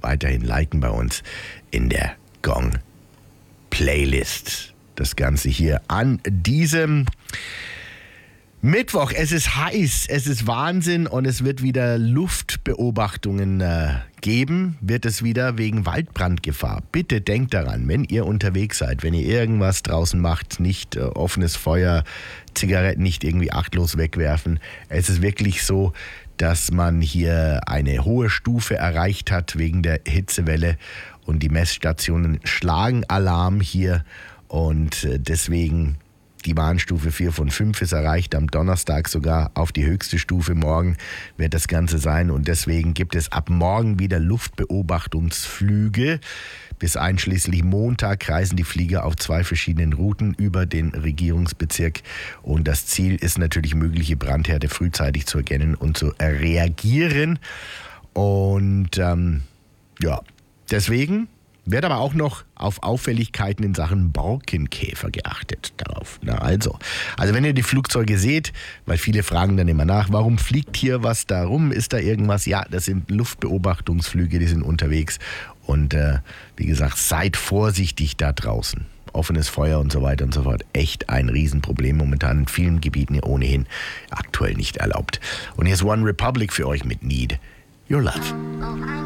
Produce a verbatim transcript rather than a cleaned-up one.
weiterhin liken bei uns in der Gong Playlist. Das Ganze hier an diesem Mittwoch. Es ist heiß, es ist Wahnsinn und es wird wieder Luftbeobachtungen äh, geben, wird es wieder wegen Waldbrandgefahr. Bitte denkt daran, wenn ihr unterwegs seid, wenn ihr irgendwas draußen macht, nicht äh, offenes Feuer, Zigaretten nicht irgendwie achtlos wegwerfen. Es ist wirklich so, dass man hier eine hohe Stufe erreicht hat wegen der Hitzewelle und die Messstationen schlagen Alarm hier und äh, deswegen die Warnstufe vier von fünf ist erreicht, am Donnerstag sogar auf die höchste Stufe. Morgen wird das Ganze sein und deswegen gibt es ab morgen wieder Luftbeobachtungsflüge. Bis einschließlich Montag reisen die Flieger auf zwei verschiedenen Routen über den Regierungsbezirk und das Ziel ist natürlich, mögliche Brandherde frühzeitig zu erkennen und zu reagieren. Und ähm, ja, deswegen wird aber auch noch auf Auffälligkeiten in Sachen Borkenkäfer geachtet darauf. Na also, also wenn ihr die Flugzeuge seht, weil viele fragen dann immer nach, warum fliegt hier was da rum? Ist da irgendwas? Ja, das sind Luftbeobachtungsflüge, die sind unterwegs. Und äh, wie gesagt, seid vorsichtig da draußen. Offenes Feuer und so weiter und so fort. Echt ein Riesenproblem momentan in vielen Gebieten ohnehin aktuell nicht erlaubt. Und hier ist One Republic für euch mit Need Your Love.